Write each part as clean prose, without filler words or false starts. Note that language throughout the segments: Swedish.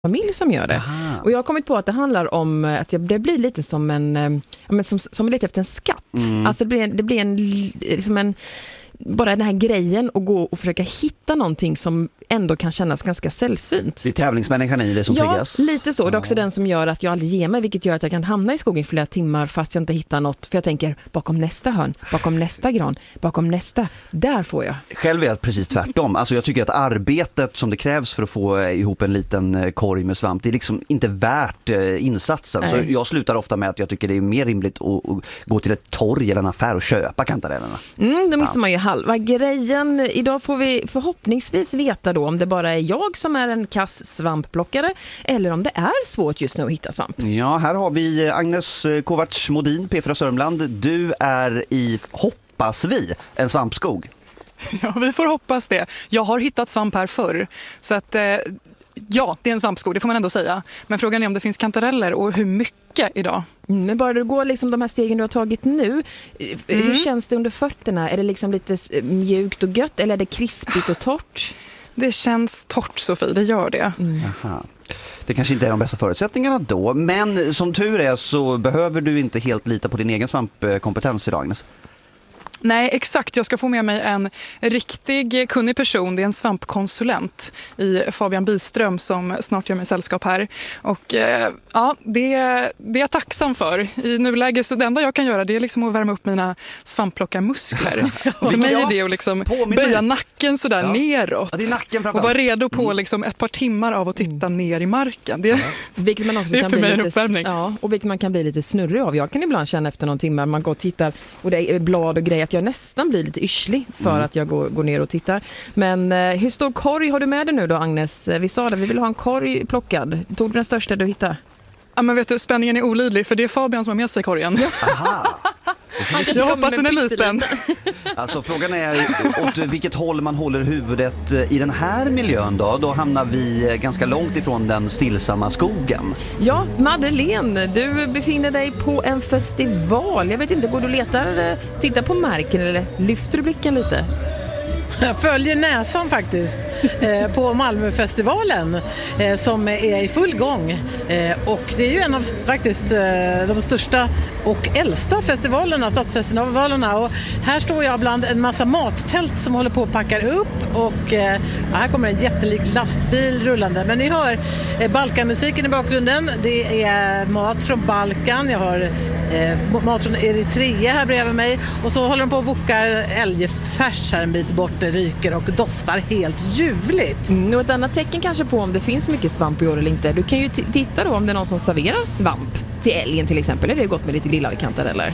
familj som gör det. Aha. Och jag har kommit på att det handlar om att det blir lite som en som lite efter en skatt. Alltså det blir liksom en bara den här grejen att gå och försöka hitta någonting som ändå kan kännas ganska sällsynt. Det är tävlingsmänniskan i det som triggas. Ja, lite så. Det är också den som gör att jag aldrig ger mig, vilket gör att jag kan hamna i skogen flera timmar fast jag inte hittar något. För jag tänker, bakom nästa hörn, bakom nästa gran, bakom nästa, där får jag. Själv är jag precis tvärtom. Alltså jag tycker att arbetet som det krävs för att få ihop en liten korg med svamp, det är liksom inte värt insatsen. Så jag slutar ofta med att jag tycker det är mer rimligt att gå till ett torg eller en affär och köpa kantarellerna. Då missar man ju halva grejen. Idag får vi förhoppningsvis veta då om det bara är jag som är en kass svampplockare eller om det är svårt just nu att hitta svamp. Ja, här har vi Agnes Kovacs-Modin, P4 Sörmland. Du är i, hoppas vi, en svampskog. Ja, vi får hoppas det. Jag har hittat svamp här förr. Så att ja, det är en svampskog, det får man ändå säga. Men frågan är om det finns kantareller och hur mycket idag. Men bara du går liksom de här stegen du har tagit nu, hur känns det under fötterna? Är det liksom lite mjukt och gött eller är det krispigt och torrt? Det känns torrt, Sofie, det gör det. Aha. Det kanske inte är de bästa förutsättningarna då, men som tur är så behöver du inte helt lita på din egen svampkompetens idag, Agnes. Nej, exakt. Jag ska få med mig en riktig kunnig person. Det är en svampkonsulent i Fabian Biström som snart gör mig sällskap här. Och ja, det är jag tacksam för. I nuläget så det enda jag kan göra det är liksom att värma upp mina svampplockarmuskler. För mig är det att liksom böja nacken sådär neråt. Ja, det är nacken och vara redo på liksom ett par timmar av att titta ner i marken. Vilket man också det är kan för bli mig en lite, uppvärmning. ja, och vilket man kan bli lite snurrig av. Jag kan ibland känna efter någon timme man går och tittar och det är blad och grejer att jag nästan blir lite yrslig för att jag går ner och tittar. Men hur stor korg har du med dig nu då, Agnes? Vi sa det, vi vill ha en korg plockad. Tog du den största du hittade? Ja, men vet du, spänningen är olidlig för det är Fabian som har med sig korgen. Aha. Jag hoppas den är liten. Alltså frågan är åt vilket håll man håller huvudet i den här miljön då. Då hamnar vi ganska långt ifrån den stillsamma skogen. Ja, Madeleine, du befinner dig på en festival. Jag vet inte, går du och letar, tittar på marken eller lyfter du blicken lite? Jag följer näsan faktiskt på Malmöfestivalen som är i full gång. Och det är ju en av faktiskt de största och äldsta festivalerna, stadsfestivalerna. Och här står jag bland en massa mattält som håller på att packa upp. Och här kommer en jättelik lastbil rullande. Men ni hör Balkanmusiken i bakgrunden. Det är mat från Balkan. Jag har mat från Eritrea här bredvid mig. Och så håller de på och vokar älgfärs här en bit bort. Det ryker och doftar helt ljuvligt. Och ett annat tecken kanske på om det finns mycket svamp i år eller inte. Du kan ju titta då om det är någon som serverar svamp till älgen till exempel. Är det gott med lite grillade kantareller?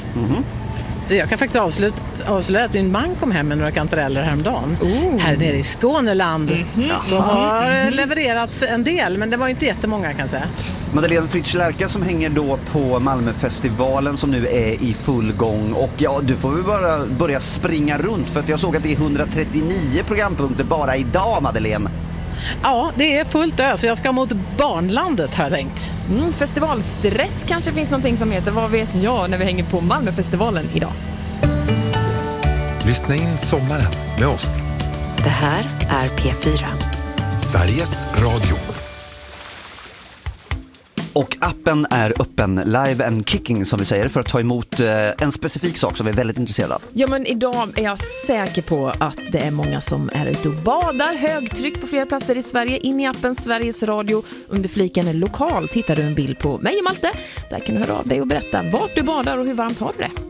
Jag kan faktiskt avslöja att min man kom hem med några kantareller häromdagen. Här nere i Skåneland. Så har levererats en del, men det var inte jättemånga kan jag säga. Madeleine Fritz Lärka som hänger då på Malmöfestivalen som nu är i full gång. Och ja, du får väl bara börja springa runt för att jag såg att det är 139 programpunkter bara idag, Madeleine. Ja, det är fullt ös. Jag ska mot Barnlandet har jag tänkt. Festivalstress kanske finns någonting som heter, vad vet jag, när vi hänger på Malmöfestivalen idag. Lyssna in sommaren med oss. Det här är P4. Sveriges Radio. Och appen är öppen, live and kicking som vi säger, för att ta emot en specifik sak som vi är väldigt intresserade av. Ja, men idag är jag säker på att det är många som är ute och badar. Högtryck på flera platser i Sverige. In i appen Sveriges Radio. Under fliken lokal hittar du en bild på mig och Malte. Där kan du höra av dig och berätta vart du badar och hur varmt har du det.